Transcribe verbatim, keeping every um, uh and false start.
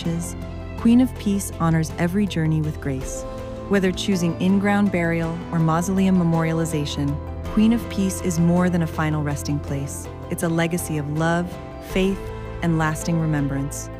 ashes, Queen of Peace honors every journey with grace. Whether choosing in-ground burial or mausoleum memorialization, Queen of Peace is more than a final resting place. It's a legacy of love, faith, and lasting remembrance.